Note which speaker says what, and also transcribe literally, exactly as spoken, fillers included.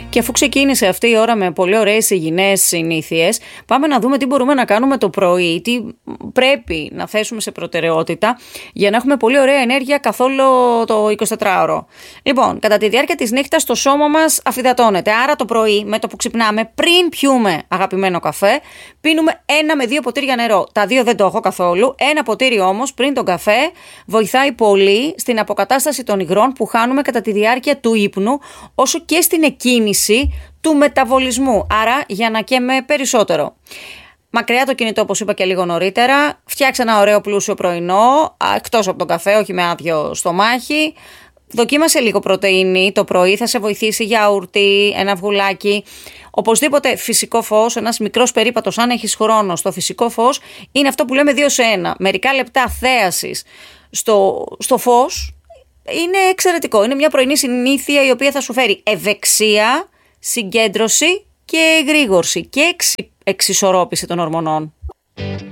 Speaker 1: Και αφού ξεκίνησε αυτή η ώρα με πολύ ωραίες υγιεινές συνήθειες, πάμε να δούμε τι μπορούμε να κάνουμε το πρωί, τι πρέπει να θέσουμε σε προτεραιότητα για να έχουμε πολύ ωραία ενέργεια καθ' όλο το εικοσιτετράωρο. Λοιπόν, κατά τη διάρκεια της νύχτας το σώμα μας αφυδατώνεται. Άρα το πρωί, με το που ξυπνάμε, πριν πιούμε αγαπημένο καφέ, πίνουμε ένα με δύο ποτήρια νερό. Τα δύο δεν το έχω καθόλου. Ένα ποτήρι όμως πριν τον καφέ βοηθάει πολύ στην αποκατάσταση των υγρών που χάνουμε κατά τη διάρκεια του ύπνου, όσο και στην εκκίνηση του μεταβολισμού. Άρα για να καίμε περισσότερο. Μακριά το κινητό, όπως είπα και λίγο νωρίτερα. Φτιάξε ένα ωραίο πλούσιο πρωινό, εκτός από τον καφέ, όχι με άδειο στομάχι. Δοκίμασε λίγο πρωτεΐνη το πρωί, θα σε βοηθήσει γιαούρτι, ένα αυγουλάκι. Οπωσδήποτε φυσικό φως, ένας μικρός περίπατος αν έχεις χρόνο στο φυσικό φως, είναι αυτό που λέμε δύο σε ένα. Μερικά λεπτά θέασης στο, στο φως είναι εξαιρετικό. Είναι μια πρωινή συνήθεια η οποία θα σου φέρει ευεξία, συγκέντρωση και εγρήγορση και εξι, εξισορρόπηση των ορμονών.